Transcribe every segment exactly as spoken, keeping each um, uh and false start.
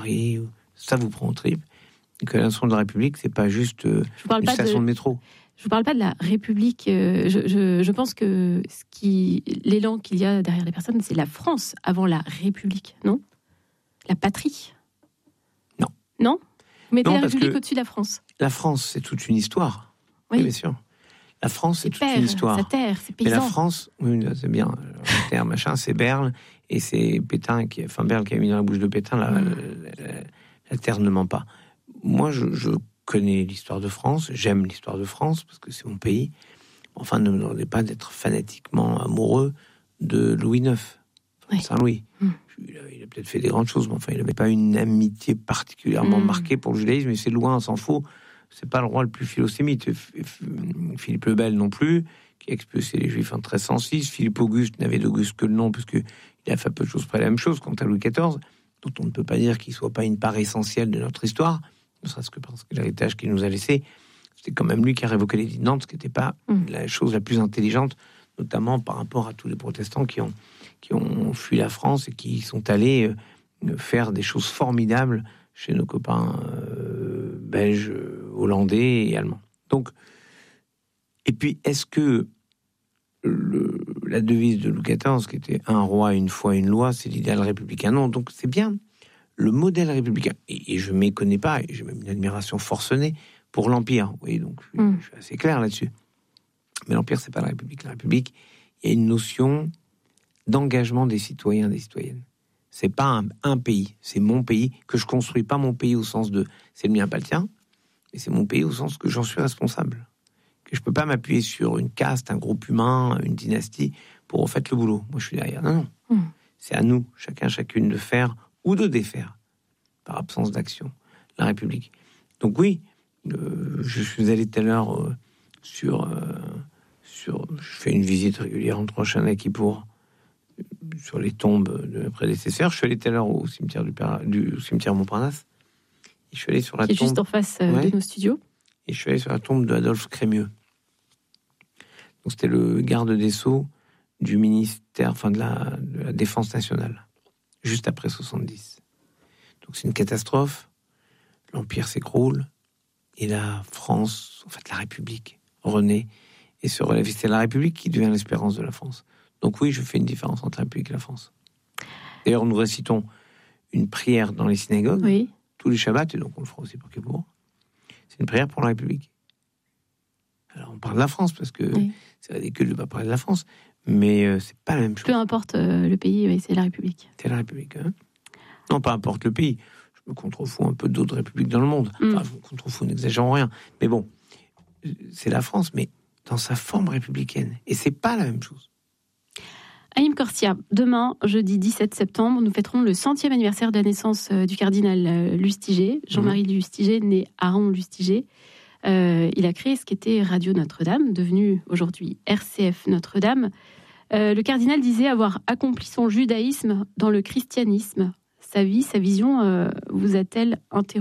ça vous prend aux tripes, et que la notion de la République, c'est pas juste euh, une station de... de métro. Je vous parle pas de la République. Euh, je, je, je pense que ce qui, l'élan qu'il y a derrière les personnes, c'est la France avant la République, non ? La patrie. Non. Non ? Vous mettez non, la République au-dessus de la France. La France, c'est toute une histoire. Oui, oui bien sûr. La France, c'est, c'est toute père, une histoire. Sa terre, c'est paysan. Mais la France, oui, c'est bien. La terre, machin, c'est Berle, et c'est Pétain, qui, enfin Berle qui a mis dans la bouche de Pétain, la, mmh. la, la, la terre ne ment pas. Moi, je, je connais l'histoire de France, j'aime l'histoire de France, parce que c'est mon pays. Enfin, ne me demandez pas d'être fanatiquement amoureux de Louis neuf, oui. Saint-Louis. Mmh. Il, a, il a peut-être fait des grandes choses, mais enfin, il n'avait pas une amitié particulièrement mmh. marquée pour le judaïsme, mais c'est loin, s'en faut. C'est pas le roi le plus philosémite. Philippe le Bel non plus, qui a expulsé les Juifs en treize cent six. Philippe Auguste n'avait d'Auguste que le nom, parce qu'il a fait peu de choses près la même chose. Quant à Louis quatorze, dont on ne peut pas dire qu'il soit pas une part essentielle de notre histoire, ne serait-ce que parce que l'héritage qu'il nous a laissé, c'était quand même lui qui a révoqué l'édit de Nantes, ce qui n'était pas mmh. la chose la plus intelligente, notamment par rapport à tous les protestants qui ont, qui ont fui la France et qui sont allés faire des choses formidables chez nos copains euh, belges, hollandais et allemands. Donc, et puis, est-ce que le, la devise de Louis quatorze, qui était un roi, une foi, une loi, c'est l'idéal républicain? Non, donc c'est bien le modèle républicain. Et, et je ne m'y connais pas, et j'ai même une admiration forcenée pour l'Empire. Oui, donc je, mm. je suis assez clair là-dessus. Mais l'Empire, c'est pas la République. La République, il y a une notion d'engagement des citoyens et des citoyennes. C'est pas un, un pays, c'est mon pays, que je construis, pas mon pays au sens de c'est le mien, pas le tien, mais c'est mon pays au sens que j'en suis responsable. Que je peux pas m'appuyer sur une caste, un groupe humain, une dynastie pour en fait le boulot. Moi, je suis derrière. Non, non. Mmh. C'est à nous, chacun, chacune, de faire ou de défaire, par absence d'action, la République. Donc oui, euh, je suis allé tout à l'heure euh, sur, euh, sur... Je fais une visite régulière entre Rochana et Kippour, sur les tombes de mes prédécesseurs. Je suis allé tout à l'heure au cimetière du, Père, du cimetière Montparnasse. Et je suis allé sur la qui tombe... est juste en face euh, ouais. de nos studios. Et je suis allé sur la tombe de Adolphe Crémieux. Donc c'était le garde des Sceaux du ministère, enfin de la, de la Défense nationale, juste après soixante-dix. Donc c'est une catastrophe. L'Empire s'écroule. Et la France, en fait la République, renaît et se relève. Et c'est la République qui devient l'espérance de la France. Donc oui, je fais une différence entre la République et la France. D'ailleurs, nous récitons une prière dans les synagogues, oui. tous les Shabbats, et donc on le fera aussi pour Kippour. C'est une prière pour la République. Alors on parle de la France, parce que oui. c'est ridicule de ne pas parler de la France, mais euh, c'est pas la même chose. Peu importe euh, le pays, oui, c'est la République. C'est la République, hein. Non, peu importe le pays. Je me contrefous un peu d'autres républiques dans le monde. Mm. Enfin, je me contrefous, n'exagérons rien. Mais bon, c'est la France, mais dans sa forme républicaine. Et c'est pas la même chose. Haïm Corsia, demain, jeudi dix-sept septembre, nous fêterons le centième anniversaire de la naissance du cardinal Lustiger, Jean-Marie mmh. Lustiger, né Aaron Lustiger. Euh, il a créé ce qu'était Radio Notre-Dame, devenu aujourd'hui R C F Notre-Dame. Euh, le cardinal disait avoir accompli son judaïsme dans le christianisme. Sa vie, sa vision, euh, vous a-t-elle interrogé ?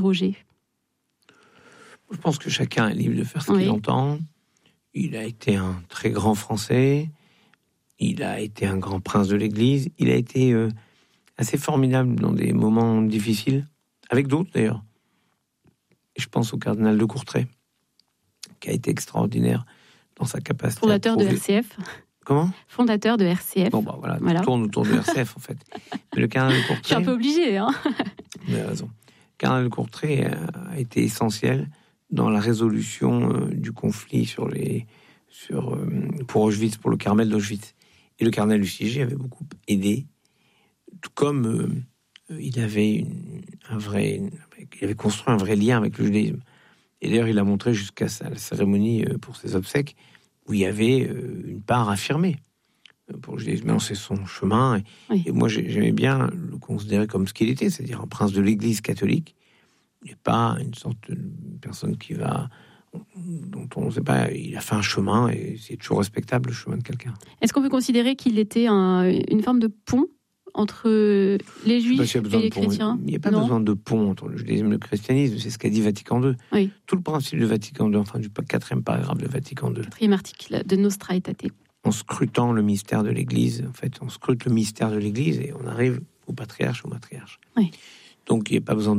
Je pense que chacun est libre de faire ce oui. qu'il entend. Il a été un très grand Français. Il a été un grand prince de l'Église. Il a été euh, assez formidable dans des moments difficiles, avec d'autres d'ailleurs. Et je pense au cardinal de Courtrai, qui a été extraordinaire dans sa capacité Fondateur à prouver... de R C F. Comment ? Fondateur de R C F. Bon, bah voilà, voilà. Tourne autour de R C F en fait. Mais le cardinal de Courtrai... Je suis un peu obligé, hein. Vous avez raison. Le cardinal de Courtrai a, a été essentiel dans la résolution euh, du conflit sur les, sur, euh, pour Auschwitz, pour le Carmel d'Auschwitz. Et le cardinal Lustiger avait beaucoup aidé, tout comme euh, il avait une, un vrai, une, il avait construit un vrai lien avec le judaïsme. Et d'ailleurs, il a montré jusqu'à sa, la cérémonie euh, pour ses obsèques, où il y avait euh, une part affirmée euh, pour le judaïsme. Mais non, c'est son chemin. Et, oui. et moi, j'aimais bien le considérer comme ce qu'il était, c'est-à-dire un prince de l'Église catholique, et pas une sorte de personne qui va... dont on ne sait pas, il a fait un chemin et c'est toujours respectable le chemin de quelqu'un. Est-ce qu'on peut considérer qu'il était un, une forme de pont entre les juifs et les chrétiens ? Il n'y a pas non. besoin de pont entre le judaïsme et le christianisme, c'est ce qu'a dit Vatican deux. Oui. Tout le principe de Vatican deux, enfin du quatrième paragraphe de Vatican deux. Quatrième article de Nostra Aetate. En scrutant le mystère de l'Église, en fait, on scrute le mystère de l'Église et on arrive au patriarche, au matriarche. Oui. donc il n'y a pas besoin